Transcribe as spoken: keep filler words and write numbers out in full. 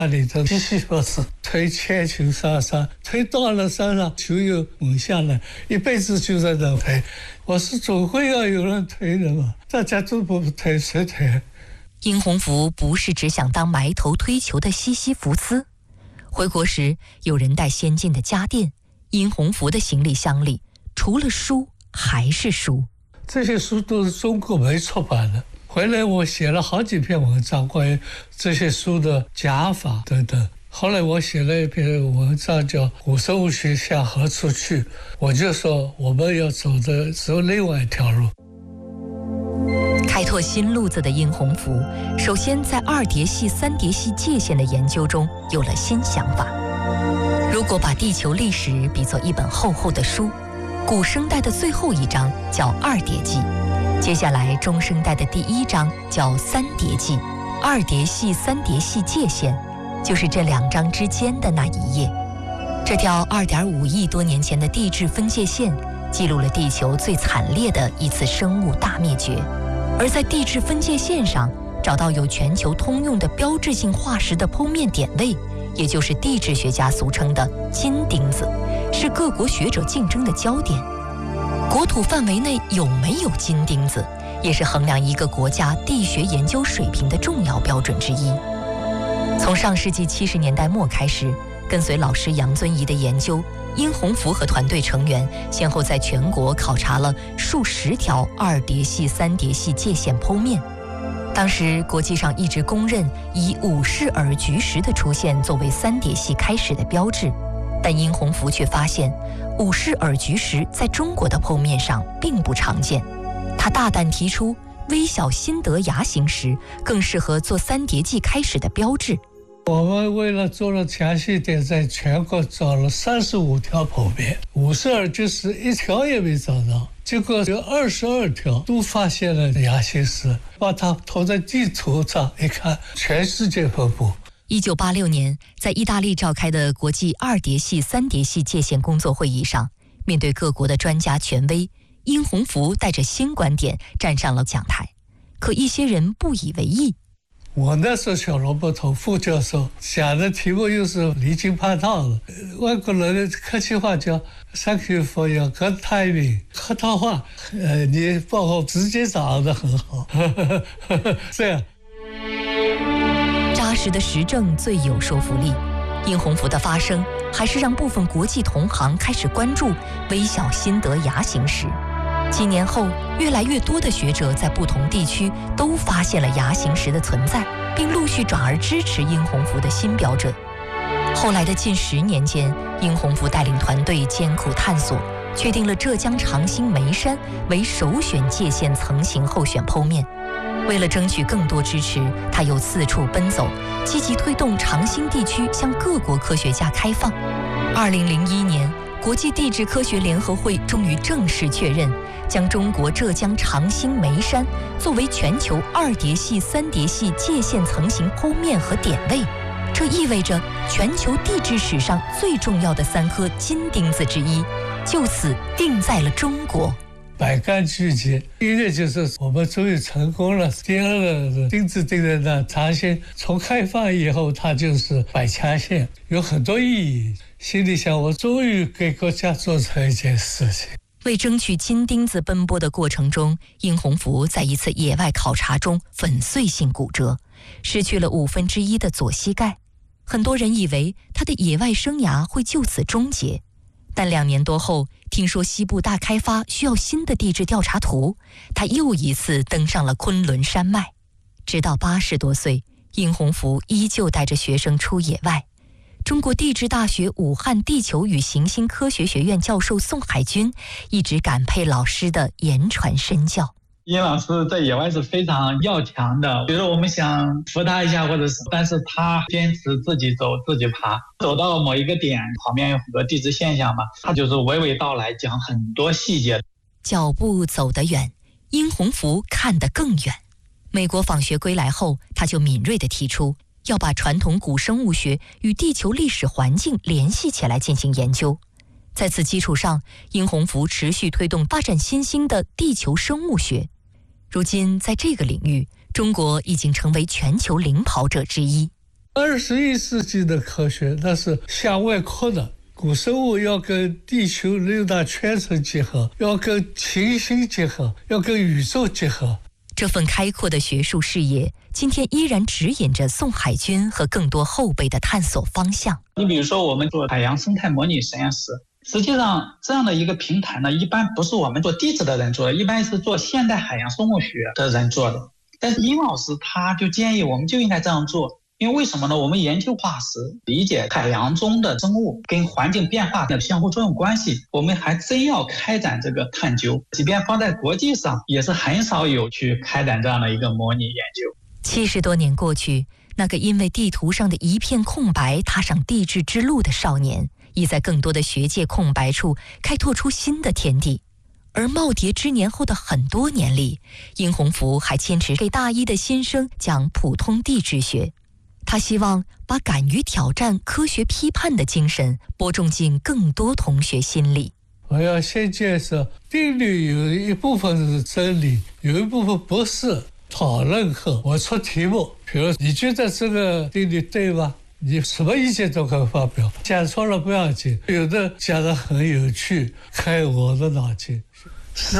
那里头西西弗斯推铅球杀杀，推到了山上球又稳下来，一辈子就在那推。我是总会要有人推的嘛，大家都不推，谁推？ 殷洪福不是只想当埋头推球的西西弗斯。回国时，有人带先进的家电，殷洪福的行李箱里除了书还是书。 这些书都是中国没出版的。回来我写了好几篇文章关于这些书的讲法等等。后来我写了一篇文章叫《古生物学向何处去》，我就说我们要走的走另外一条路。 开拓新路子的殷洪福，首先在二叠系、三叠系界限的研究中有了新想法。如果把地球历史比作一本厚厚的书，古生代的最后一章叫二叠纪，接下来中生代的第一章叫三叠纪，二叠系、三叠系界限就是这两章之间的那一页。这条 二点五亿多年前的地质分界线记录了地球最惨烈的一次生物大灭绝。而在地质分界线上找到有全球通用的标志性化石的剖面点位，也就是地质学家俗称的金钉子，是各国学者竞争的焦点。国土范围内有没有金钉子，也是衡量一个国家地学研究水平的重要标准之一。从上世纪七十年代末开始，跟随老师杨遵仪的研究，殷洪福和团队成员先后在全国考察了数十条二叠系、三叠系界限剖面。当时国际上一直公认以五氏耳菊石的出现作为三叠系开始的标志，但殷洪福却发现五氏耳菊石在中国的剖面上并不常见。他大胆提出微小新德牙形石更适合做三叠纪开始的标志。 我们为了做了详细点，在全国找了三十五条剖面，五十二就是一条也没找到，结果有二十二条都发现了牙形石，把它投在地图上一看，全世界分布。 一九八六年，在意大利召开的国际二叠系、三叠系界限工作会议上，面对各国的专家权威，殷洪福带着新观点站上了讲台，可一些人不以为意。 我那时候小萝卜头副教授讲的题目又是离经叛道的，外国人的客气话叫 Thank you for your good timing， 客套话，呃，你报告直接掌握得很好，这样。 扎实的实证最有说服力。殷洪福的发声，还是让部分国际同行开始关注微小新德牙形石。几年后，越来越多的学者在不同地区都发现了牙形石的存在，并陆续转而支持殷洪福的新标准。后来的近十年间，殷洪福带领团队艰苦探索，确定了浙江长兴眉山为首选界限层型候选剖面。为了争取更多支持，他又四处奔走，积极推动长兴地区向各国科学家开放。二零零一年，国际地质科学联合会终于正式确认，将中国浙江长兴眉山作为全球二叠系、三叠系界限层型剖面和点位。这意味着全球地质史上最重要的三颗金钉子之一，就此定在了中国。 百感俱结，一个就是我们终于成功了，第二个钉子钉在那，长兴从开放以后，它就是百强县，有很多意义。心里想，我终于给国家做成一件事情。 为争取金钉子奔波的过程中，殷洪福在一次野外考察中粉碎性骨折，失去了五分之一的左膝盖。很多人以为他的野外生涯会就此终结，但两年多后，听说西部大开发需要新的地质调查图，他又一次登上了昆仑山脉。直到八十多岁，殷洪福依旧带着学生出野外。中国地质大学武汉地球与行星科学学院教授宋海军一直感佩老师的言传身教。 殷老师在野外是非常要强的，比如我们想扶他一下，或者是，但是他坚持自己走自己爬，走到某一个点，旁边有很多地质现象嘛，他就是娓娓道来，讲很多细节。 脚步走得远，殷洪福看得更远。美国访学归来后，他就敏锐地提出要把传统古生物学与地球历史环境联系起来进行研究。在此基础上，殷洪福持续推动发展新兴的地球生物学。如今在这个领域，中国已经成为全球领跑者之一。 二十一世纪的科学那是向外扩的，古生物要跟地球六大圈层结合，要跟行星结合，要跟宇宙结合。 这份开阔的学术视野，今天依然指引着宋海军和更多后辈的探索方向。 你比如说，我们做海洋生态模拟实验室，实际上这样的一个平台呢，一般不是我们做地质的人做的，一般是做现代海洋生物学的人做的。但是殷老师他就建议我们就应该这样做。因为为什么呢？我们研究化石，理解海洋中的生物跟环境变化的相互作用关系，我们还真要开展这个探究。即便放在国际上，也是很少有去开展这样的一个模拟研究。 七十多年过去，那个因为地图上的一片空白踏上地质之路的少年，已在更多的学界空白处开拓出新的天地。而耄耋之年后的很多年里，殷洪福还坚持给大一的新生讲普通地质学。他希望把敢于挑战、科学批判的精神播种进更多同学心里。 我要先介绍，定律有一部分是真理，有一部分不是。讨论后，我出题目，比如你觉得这个定律对吗？你什么意见都可以发表，讲错了不要紧，有的讲得很有趣，开我的脑筋。